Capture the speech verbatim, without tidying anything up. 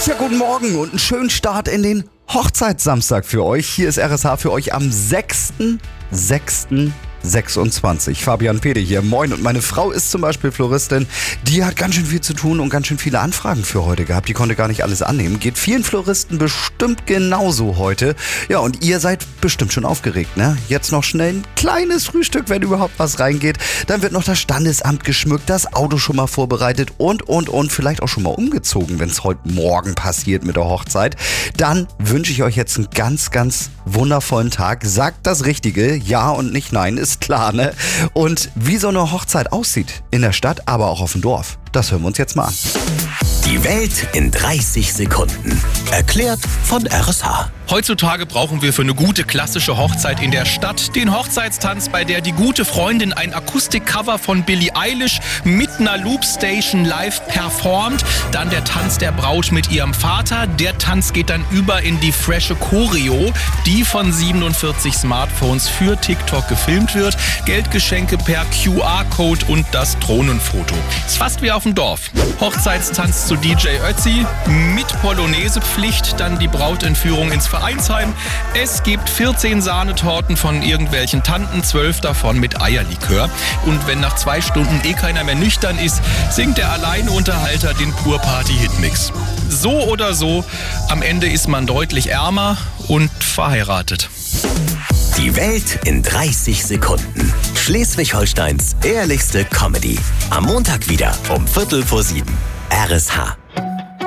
Ja, guten Morgen und einen schönen Start in den Hochzeitssamstag für euch. Hier ist R S H für euch am sechsten sechsten sechsundzwanzig. Fabian Pede hier. Moin. Und meine Frau ist zum Beispiel Floristin. Die hat ganz schön viel zu tun und ganz schön viele Anfragen für heute gehabt. Die konnte gar nicht alles annehmen. Geht vielen Floristen bestimmt genauso heute. Ja, und ihr seid bestimmt schon aufgeregt, ne? Jetzt noch schnell ein kleines Frühstück, wenn überhaupt was reingeht. Dann wird noch das Standesamt geschmückt, das Auto schon mal vorbereitet und, und, und vielleicht auch schon mal umgezogen, wenn es heute Morgen passiert mit der Hochzeit. Dann wünsche ich euch jetzt einen ganz, ganz wundervollen Tag. Sagt das Richtige, ja und nicht nein, ist klar, ne? Und wie so eine Hochzeit aussieht in der Stadt, aber auch auf dem Dorf, das hören wir uns jetzt mal an. Die Welt in dreißig Sekunden. Erklärt von R S H. Heutzutage brauchen wir für eine gute klassische Hochzeit in der Stadt den Hochzeitstanz, bei der die gute Freundin ein Akustikcover von Billie Eilish mit einer Loopstation live performt. Dann der Tanz der Braut mit ihrem Vater. Der Tanz geht dann über in die frische Choreo, die von siebenundvierzig Smartphones für TikTok gefilmt wird. Geldgeschenke per Q R-Code und das Drohnenfoto. Ist fast wie auf dem Dorf. Hochzeitstanz zu D J Ötzi mit Polonaise-Pflicht, dann die Brautentführung ins Vereinsheim. Es gibt vierzehn Sahnetorten von irgendwelchen Tanten, zwölf davon mit Eierlikör. Und wenn nach zwei Stunden eh keiner mehr nüchtern ist, singt der Alleinunterhalter den Pur-Party-Hitmix. So oder so, am Ende ist man deutlich ärmer und verheiratet. Die Welt in dreißig Sekunden. Schleswig-Holsteins ehrlichste Comedy. Am Montag wieder um Viertel vor sieben. R S H.